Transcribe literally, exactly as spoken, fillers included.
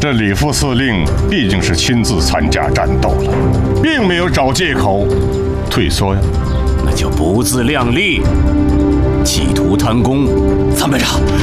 这李副司令毕竟是亲自参加战斗了，并没有找借口退缩呀。 那就不自量力，企图贪功。 参谋长。